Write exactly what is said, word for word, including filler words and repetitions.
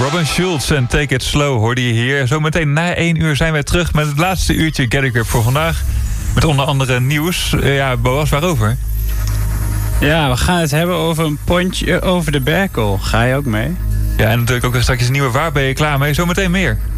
Robin Schulz en Take It Slow hoorde je hier. Zometeen na één uur zijn wij terug met het laatste uurtje Get It Grip voor vandaag. Met onder andere nieuws. Uh, ja, Boas, waarover? Ja, we gaan het hebben over een pontje over de Berkel. Ga je ook mee? Ja, en natuurlijk ook straks een nieuwe Waar ben je klaar mee? Zometeen meer.